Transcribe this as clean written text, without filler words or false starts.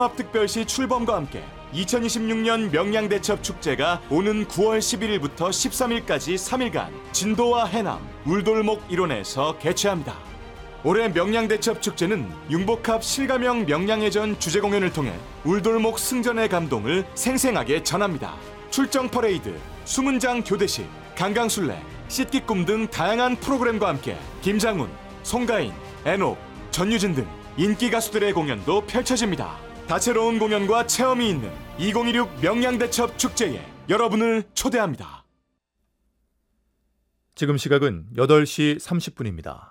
특별시 출범과 함께 2026년 명량대첩축제가 오는 9월 11일부터 13일까지 3일간 진도와 해남, 울돌목 일원에서 개최합니다. 올해 명량대첩축제는 융복합 실가명 명량해전 주제공연을 통해 울돌목 승전의 감동을 생생하게 전합니다. 출정 퍼레이드, 수문장 교대식, 강강술래, 씻기꿈 등 다양한 프로그램과 함께 김장훈, 송가인, 애녹, 전유진 등 인기 가수들의 공연도 펼쳐집니다. 다채로운 공연과 체험이 있는 2016 명량대첩 축제에 여러분을 초대합니다. 지금 시각은 8시 30분입니다.